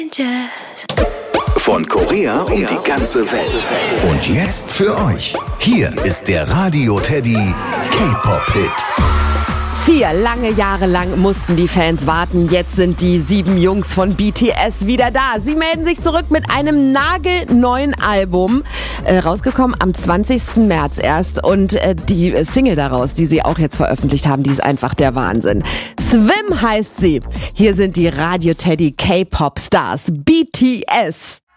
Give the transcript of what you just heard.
Von Korea und die ganze Welt. Und jetzt für euch. Hier ist der Radio Teddy K-Pop-Hit. 4 lange Jahre lang mussten die Fans warten. Jetzt sind die 7 Jungs von BTS wieder da. Sie melden sich zurück mit einem nagelneuen Album. Rausgekommen am 20. März erst. Und die Single daraus, die sie auch jetzt veröffentlicht haben, die ist einfach der Wahnsinn. Swim heißt sie. Hier sind die Radio Teddy K-Pop Stars BTS.